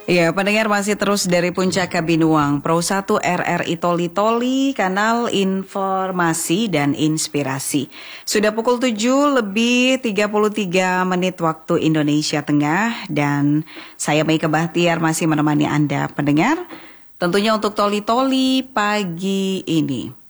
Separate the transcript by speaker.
Speaker 1: Ya, pendengar masih terus dari Puncak Kabinuang, Pro 1 RRI Toli-Toli, kanal informasi dan inspirasi. Sudah pukul 7 lebih 33 menit waktu Indonesia Tengah, dan saya Meika Bahtiar masih menemani Anda pendengar, tentunya untuk Toli-Toli pagi ini.